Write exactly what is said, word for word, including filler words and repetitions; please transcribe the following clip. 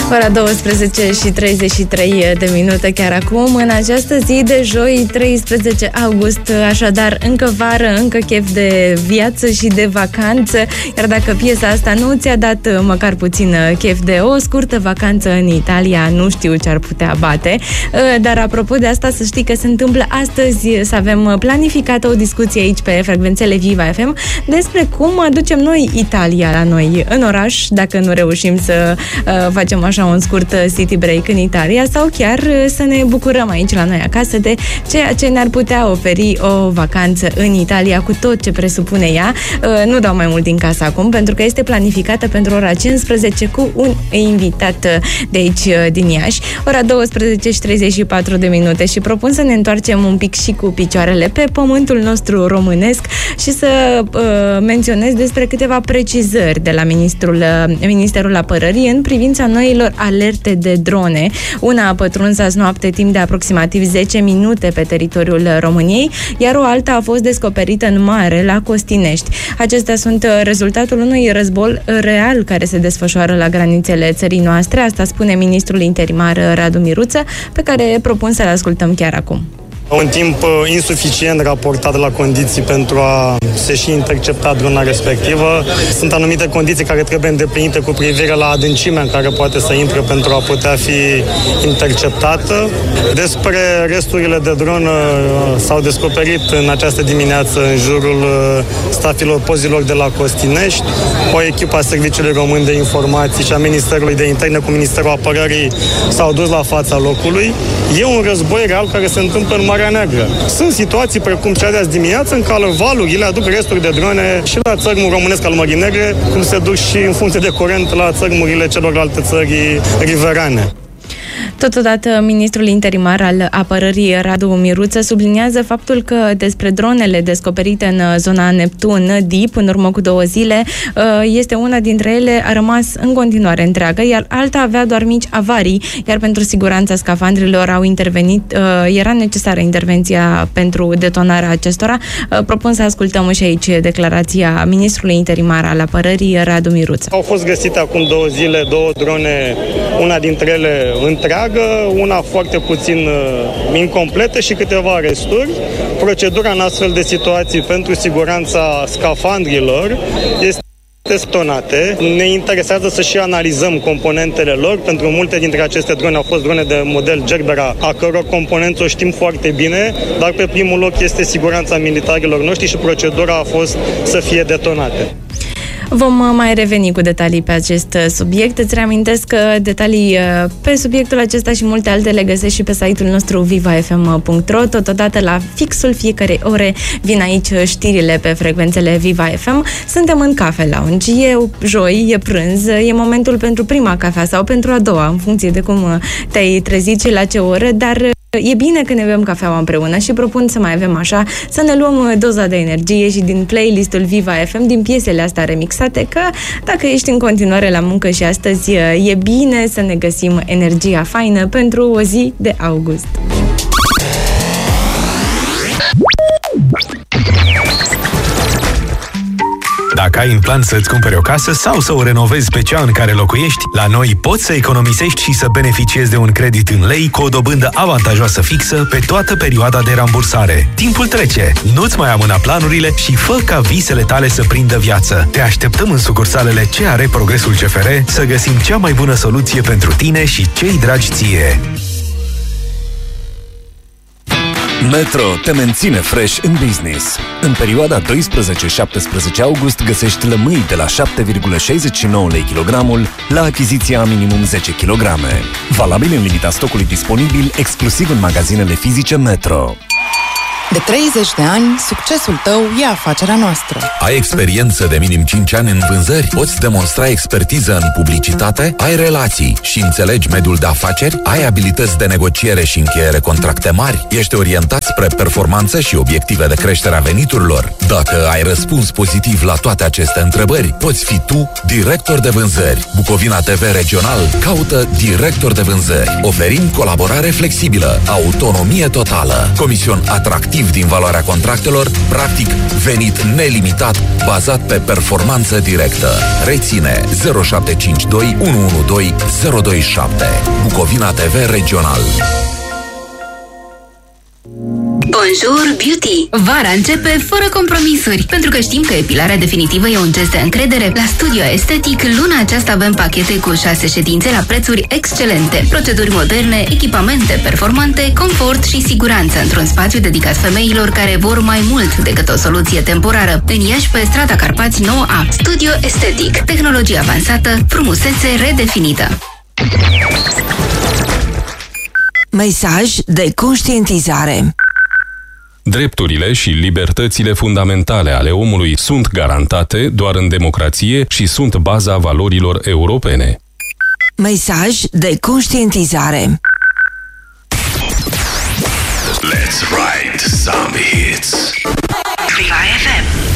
Ora douăsprezece și treizeci și trei de minute chiar acum, în această zi de joi, treisprezece august, așadar încă vară, încă chef de viață și de vacanță, iar dacă piesa asta nu ți-a dat măcar puțin chef de o scurtă vacanță în Italia, nu știu ce ar putea bate, dar apropo de asta, să știi că se întâmplă astăzi să avem planificată o discuție aici pe frecvențele Viva F M despre cum aducem noi Italia la noi în oraș, dacă nu reușim să uh, facem așa un scurt city break în Italia sau chiar să ne bucurăm aici la noi acasă de ceea ce ne-ar putea oferi o vacanță în Italia cu tot ce presupune ea. Uh, nu dau mai mult din casă acum pentru că este planificată pentru ora cincisprezece cu un invitat de aici din Iași. Ora douăsprezece și treizeci și patru de minute și propun să ne întoarcem un pic și cu picioarele pe pământul nostru românesc și să uh, menționez despre câteva precizări de la Ministrul, uh, Ministerul Apărării în privința noilor alerte de drone. Una a pătruns azi noapte timp de aproximativ zece minute pe teritoriul României, iar o alta a fost descoperită în mare la Costinești. Acestea sunt rezultatul unui război real care se desfășoară la granițele țării noastre, asta spune ministrul interimar Radu Miruță, pe care propun să-l ascultăm chiar acum. Un timp insuficient raportat la condiții pentru a se și intercepta drona respectivă. Sunt anumite condiții care trebuie îndeplinite cu privire la adâncimea în care poate să intre pentru a putea fi interceptată. Despre resturile de dronă s-au descoperit în această dimineață în jurul stafilor pozilor de la Costinești. O echipă a Serviciului Român de Informații și a Ministerului de Interne cu Ministerul Apărării s-au dus la fața locului. E un război real care se întâmplă în Marea Neagră. Sunt situații precum cea de azi dimineață în care valurile aduc resturi de drone și la țărmul românesc al Mării Negre, cum se duc și în funcție de curent la țărmurile celorlalte țări riverane. Totodată, ministrul interimar al Apărării Radu Miruță subliniază faptul că despre dronele descoperite în zona Neptun, Deep, în urmă cu două zile, este una dintre ele a rămas în continuare întreagă, iar alta avea doar mici avarii, iar pentru siguranța scafandrilor au intervenit, era necesară intervenția pentru detonarea acestora. Propun să ascultăm și aici declarația ministrului interimar al Apărării Radu Miruță. Au fost găsite acum două zile două drone, una dintre ele întreagă, una foarte puțin uh, incompletă și câteva resturi. Procedura în astfel de situații pentru siguranța scafandrilor este testonate. Ne interesează să și analizăm componentele lor, pentru că multe dintre aceste drone au fost drone de model Gerbera, a căror componență o știm foarte bine, dar pe primul loc este siguranța militarilor noștri și procedura a fost să fie detonate. Vom mai reveni cu detalii pe acest subiect. Îți reamintesc că detalii pe subiectul acesta și multe altele găsești și pe site-ul nostru viva f m punct r o. Totodată la fixul fiecarei ore vin aici știrile pe frecvențele Viva F M. Suntem în Cafe Lounge. E joi, e prânz, e momentul pentru prima cafea sau pentru a doua, în funcție de cum te-ai trezit și la ce oră, dar e bine că ne bem cafeaua împreună și propun să mai avem așa, să ne luăm doza de energie și din playlistul Viva F M, din piesele astea remixate, că dacă ești în continuare la muncă și astăzi e bine să ne găsim energia faină pentru o zi de august. Dacă ai în plan să-ți cumperi o casă sau să o renovezi pe cea în care locuiești, la noi poți să economisești și să beneficiezi de un credit în lei cu o dobândă avantajoasă fixă pe toată perioada de rambursare. Timpul trece, nu-ți mai amâna planurile și fă ca visele tale să prindă viață. Te așteptăm în sucursalele C R Progresul C F R să găsim cea mai bună soluție pentru tine și cei dragi ție. Metro te menține fresh în business. În perioada doisprezece șaptesprezece august găsești lămâi de la șapte virgulă șaizeci și nouă lei kilogramul la achiziția minimum zece kilograme. Valabil în limita stocului disponibil exclusiv în magazinele fizice Metro. De treizeci de ani, succesul tău e afacerea noastră. Ai experiență de minim cinci ani în vânzări? Poți demonstra expertiză în publicitate? Ai relații și înțelegi mediul de afaceri? Ai abilități de negociere și încheiere contracte mari? Ești orientat spre performanță și obiective de creștere a veniturilor? Dacă ai răspuns pozitiv la toate aceste întrebări, poți fi tu director de vânzări. Bucovina T V Regional caută director de vânzări. Oferim colaborare flexibilă, autonomie totală, comision atractiv efectiv din valoarea contractelor, practic venit nelimitat bazat pe performanță directă. Reține zero șapte cinci doi unu unu doi zero doi șapte. Bucovina T V Regional. Bonjour Beauty! Vara începe fără compromisuri. Pentru că știm că epilarea definitivă e un gest de încredere, la Studio Estetic luna aceasta avem pachete cu șase ședințe la prețuri excelente. Proceduri moderne, echipamente performante, confort și siguranță într-un spațiu dedicat femeilor care vor mai mult decât o soluție temporară. În Iași, pe strada Carpați nouă A. Studio Estetic. Tehnologie avansată, frumusețe redefinită. Mesaj de conștientizare. Drepturile și libertățile fundamentale ale omului sunt garantate doar în democrație și sunt baza valorilor europene. Mesaj de conștientizare. Let's write some hits. Viva F M.